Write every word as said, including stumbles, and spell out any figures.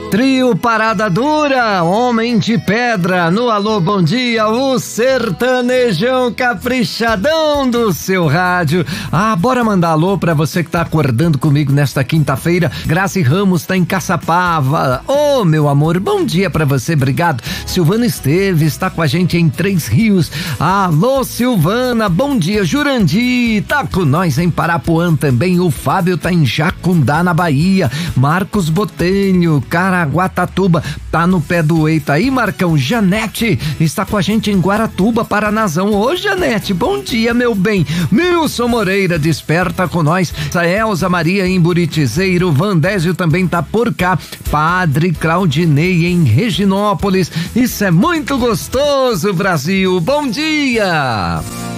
Trio Parada Dura, Homem de Pedra, no Alô Bom Dia, o sertanejão caprichadão do seu rádio. Ah, bora mandar alô pra você que tá acordando comigo nesta quinta-feira. Grazi Ramos tá em Caçapava. Ô, oh, meu amor, bom dia pra você, obrigado. Silvana Esteves tá com a gente em Três Rios. Alô, Silvana, bom dia. Jurandir tá com nós em Parapuã também. O Fábio tá em Jacundá, na Bahia. Marcos Botelho, cara Guatatuba, tá no pé do eito aí, Marcão. Janete está com a gente em Guaratuba, Paranazão. Ô, Janete, bom dia, meu bem. Milson Moreira desperta com nós. Elza Maria em Buritizeiro. Vandésio também tá por cá. Padre Claudinei em Reginópolis. Isso é muito gostoso, Brasil. Bom dia!